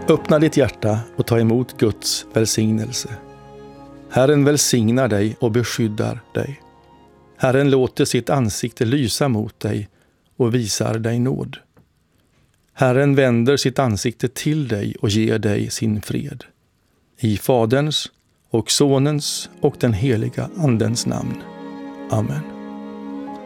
Öppna ditt hjärta och ta emot Guds välsignelse. Herren välsignar dig och beskyddar dig. Herren låter sitt ansikte lysa mot dig och visar dig nåd. Herren vänder sitt ansikte till dig och ger dig sin fred. I Faderns och Sonens och den heliga Andens namn. Amen.